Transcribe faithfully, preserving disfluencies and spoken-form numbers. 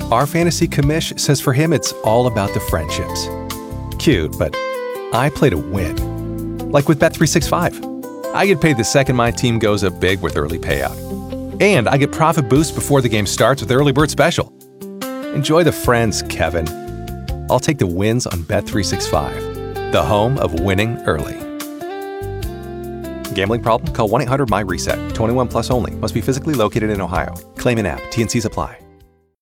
Our fantasy commish says for him it's all about the friendships. Cute, but I play to win. Like with Bet three sixty-five. I get paid the second my team goes up big with early payout. And I get profit boost before the game starts with Early Bird Special. Enjoy the friends, Kevin. I'll take the wins on Bet three sixty-five, the home of winning early. Gambling problem? Call one eight hundred M Y RESET. twenty-one plus only. Must be physically located in Ohio. Claim in app. T N Cs apply.